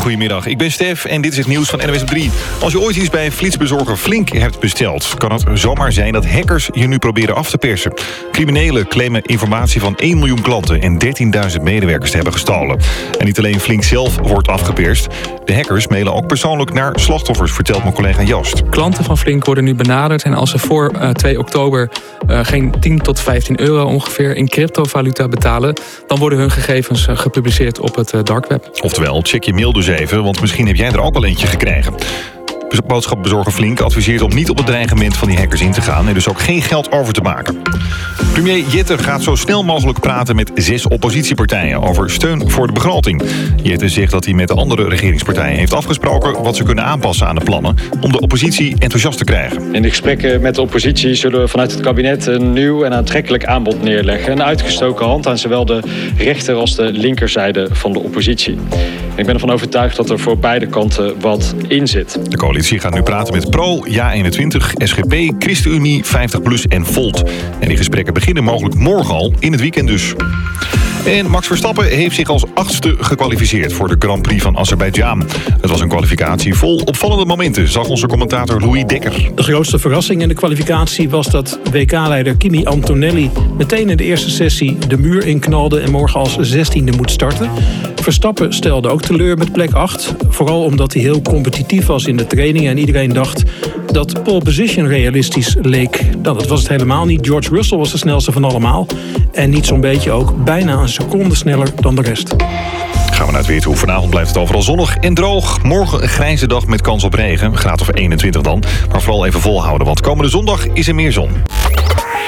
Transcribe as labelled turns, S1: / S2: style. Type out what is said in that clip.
S1: goedemiddag. Ik ben Stef en dit is het nieuws van NWS op 3. Als je ooit iets bij flitsbezorger Flink hebt besteld, kan het zomaar zijn dat hackers je nu proberen af te persen. Criminelen claimen informatie van 1 miljoen klanten en 13.000 medewerkers te hebben gestolen. En niet alleen Flink zelf wordt afgeperst. De hackers mailen ook persoonlijk naar slachtoffers, vertelt mijn collega Joost.
S2: Klanten van Flink worden nu benaderd en als ze voor 2 oktober geen 10 tot 15 euro ongeveer in cryptovaluta betalen, dan worden hun gegevens gepubliceerd op het dark web.
S1: Oftewel, check je mail dus even, want misschien heb jij er ook wel eentje gekregen. Boodschappenbezorger Flink adviseert om niet op het dreigement van die hackers in te gaan en dus ook geen geld over te maken. Premier Jette gaat zo snel mogelijk praten met 6 oppositiepartijen over steun voor de begroting. Jette zegt dat hij met de andere regeringspartijen heeft afgesproken wat ze kunnen aanpassen aan de plannen om de oppositie enthousiast te krijgen.
S3: In de gesprekken met de oppositie zullen we vanuit het kabinet een nieuw en aantrekkelijk aanbod neerleggen. Een uitgestoken hand aan zowel de rechter als de linkerzijde van de oppositie. Ik ben ervan overtuigd dat er voor beide kanten wat in zit.
S1: De coalitie gaat nu praten met Pro, Ja21, SGP, ChristenUnie, 50PLUS en Volt. En die gesprekken beginnen mogelijk morgen al, in het weekend dus. En Max Verstappen heeft zich als 8e gekwalificeerd voor de Grand Prix van Azerbeidzjan. Het was een kwalificatie vol opvallende momenten, zag onze commentator Louis Dekker.
S4: De grootste verrassing in de kwalificatie was dat WK-leider Kimi Antonelli meteen in de eerste sessie de muur inknalde en morgen als 16e moet starten. Verstappen stelde ook teleur met plek 8. Vooral omdat hij heel competitief was in de trainingen en iedereen dacht dat pole position realistisch leek. Nou, dat was het helemaal niet. George Russell was de snelste van allemaal. En niet zo'n beetje ook bijna een seconde sneller dan de rest.
S1: Gaan we naar het weer toe. Vanavond blijft het overal zonnig en droog. Morgen een grijze dag met kans op regen. Een graad of 21 dan. Maar vooral even volhouden, want komende zondag is er meer zon.